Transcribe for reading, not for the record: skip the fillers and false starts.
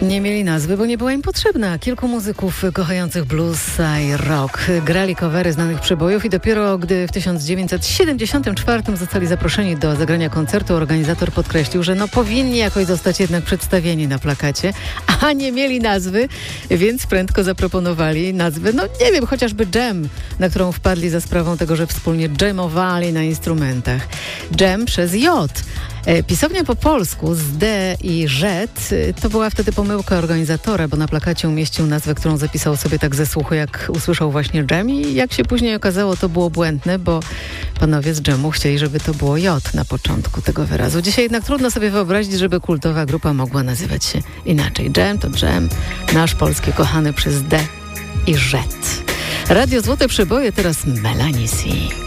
Nie mieli nazwy, bo nie była im potrzebna. Kilku muzyków kochających blues i rock grali covery znanych przebojów i dopiero gdy w 1974 zostali zaproszeni do zagrania koncertu, organizator podkreślił, że powinni jakoś zostać jednak przedstawieni na plakacie, a nie mieli nazwy, więc prędko zaproponowali nazwę, nie wiem, chociażby Jam, na którą wpadli za sprawą tego, że wspólnie jamowali na instrumentach. Jam przez J. Pisownia po polsku z D i Z to była wtedy pomyłka organizatora, bo na plakacie umieścił nazwę, którą zapisał sobie tak ze słuchu, jak usłyszał właśnie Jam, i jak się później okazało, to było błędne, bo panowie z Jamu chcieli, żeby to było J na początku tego wyrazu. Dzisiaj jednak trudno sobie wyobrazić, żeby kultowa grupa mogła nazywać się inaczej. Jam to Jam, nasz polski kochany przez D i Z. Radio Złote Przeboje, teraz Melanie C.